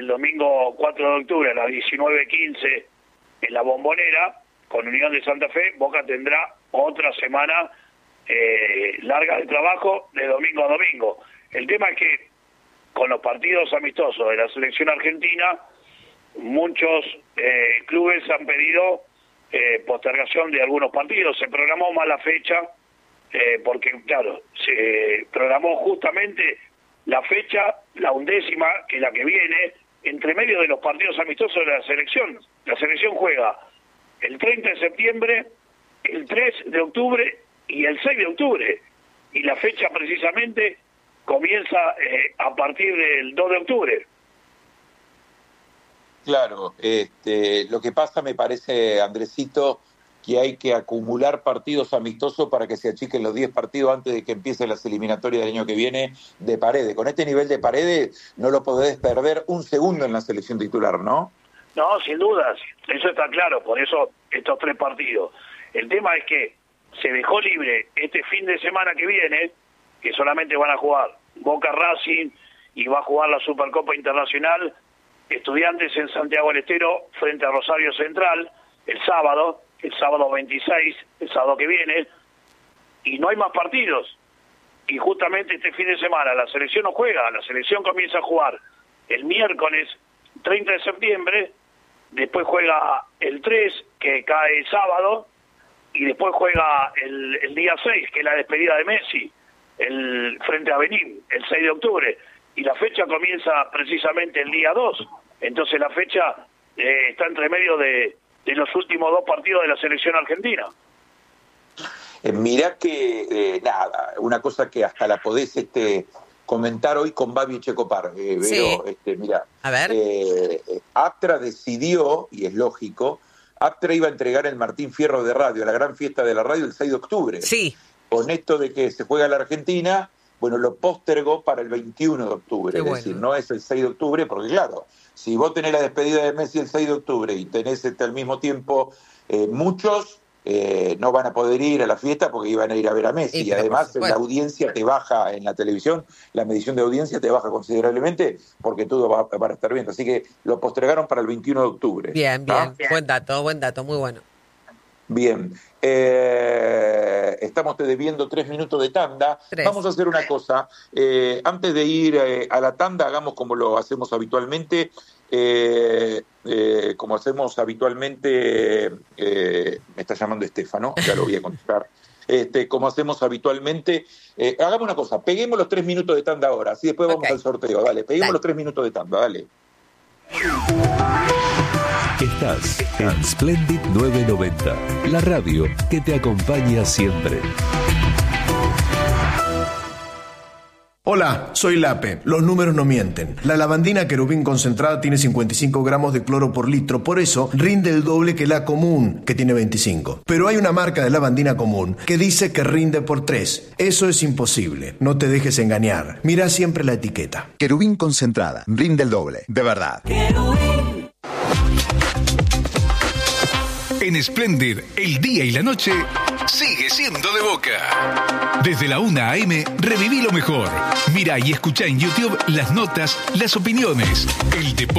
El domingo 4 de octubre a las 19:15 en la Bombonera, con Unión de Santa Fe, Boca tendrá otra semana larga de trabajo de domingo a domingo. El tema es que con los partidos amistosos de la selección argentina, muchos clubes han pedido postergación de algunos partidos. Se programó mal la fecha, porque claro, se programó justamente la fecha, la 11ª, que es la que viene, entre medio de los partidos amistosos de la selección. La selección juega el 30 de septiembre, el 3 de octubre y el 6 de octubre. Y la fecha precisamente comienza a partir del 2 de octubre. Claro, lo que pasa, me parece, Andresito, que hay que acumular partidos amistosos para que se achiquen los 10 partidos antes de que empiecen las eliminatorias del año que viene de Paredes. Con este nivel de Paredes no lo podés perder un segundo en la selección titular, ¿no? No, sin dudas, eso está claro, por eso estos 3 partidos. El tema es que se dejó libre este fin de semana que viene, que solamente van a jugar Boca Racing y va a jugar la Supercopa Internacional Estudiantes en Santiago del Estero frente a Rosario Central el sábado 26, el sábado que viene, y no hay más partidos. Y justamente este fin de semana la selección no juega, la selección comienza a jugar el miércoles 30 de septiembre, después juega el 3, que cae el sábado, y después juega el día 6, que es la despedida de Messi, frente a Benín, el 6 de octubre, y la fecha comienza precisamente el día 2. Entonces la fecha está entre medio de los últimos 2 partidos de la selección argentina. Mirá que, nada, una cosa que hasta la podés comentar hoy con Babi Checopar. Sí. Pero, mirá, a ver. Aptra decidió, y es lógico, Aptra iba a entregar el Martín Fierro de radio, la gran fiesta de la radio, el 6 de octubre. Sí. Con esto de que se juega la Argentina, bueno, lo postergó para el 21 de octubre. Qué decir, no es el 6 de octubre, porque claro, si vos tenés la despedida de Messi el 6 de octubre y tenés al mismo tiempo muchos, no van a poder ir a la fiesta porque iban a ir a ver a Messi. Y además la audiencia te baja en la televisión, la medición de audiencia te baja considerablemente porque todo va a estar bien. Así que lo postergaron para el 21 de octubre. Bien. Buen dato, muy bueno. Bien. Estamos debiendo 3 minutos de tanda. 3. Vamos a hacer una cosa. Antes de ir a la tanda, hagamos como lo hacemos habitualmente. Me está llamando Estefano, ya lo voy a contestar. Como hacemos habitualmente, hagamos una cosa, peguemos los 3 minutos de tanda ahora, así después vamos al sorteo. Dale, peguemos los 3 minutos de tanda, dale. Estás en Splendid 990, la radio que te acompaña siempre. Hola, soy Lape. Los números no mienten. La lavandina Querubín concentrada tiene 55 gramos de cloro por litro, por eso rinde el doble que la común, que tiene 25. Pero hay una marca de lavandina común que dice que rinde por 3. Eso es imposible. No te dejes engañar. Mira siempre la etiqueta. Querubín concentrada. Rinde el doble. De verdad. Querubín. En Splendid, el día y la noche sigue siendo de Boca. Desde la 1 a.m. reviví lo mejor. Mira y escucha en YouTube las notas, las opiniones, el deporte.